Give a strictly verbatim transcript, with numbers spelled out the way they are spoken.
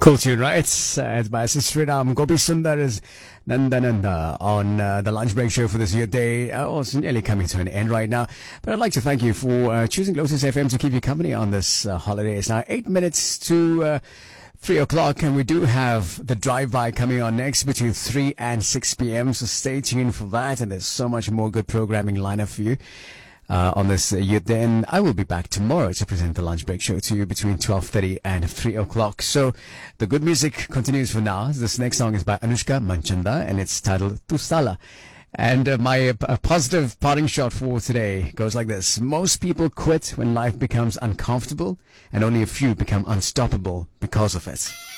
Cool tune, right? It's, uh, it's by Sriram Gopi Sundar is Nandananda on uh, the lunch break show for this year day. Uh, oh, it's nearly coming to an end right now. But I'd like to thank you for uh, choosing Lotus F M to keep you company on this uh, holiday. It's now eight minutes to uh, three o'clock, and we do have the drive-by coming on next between three and six p.m. So stay tuned for that, and there's so much more good programming lined up for you. Uh, on this uh, year, then I will be back tomorrow to present the lunch break show to you between twelve thirty and three o'clock. So the good music continues for now. This next song is by Anushka Manchanda and it's titled Tu Sala. And uh, my uh, positive parting shot for today goes like this. Most people quit when life becomes uncomfortable and only a few become unstoppable because of it.